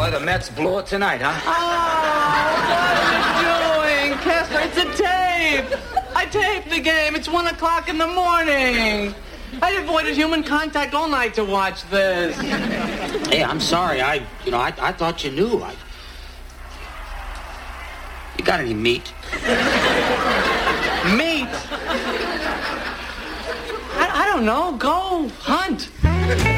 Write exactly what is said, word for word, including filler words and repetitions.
boy. The Mets blew it tonight, huh? Oh, what are you doing, Kessler? It's a tape. I taped the game. It's one o'clock in the morning. I avoided human contact all night to watch this. Hey, I'm sorry. I, you know, I, I thought you knew. I... You got any meat? Meat? I, I don't know. Go hunt.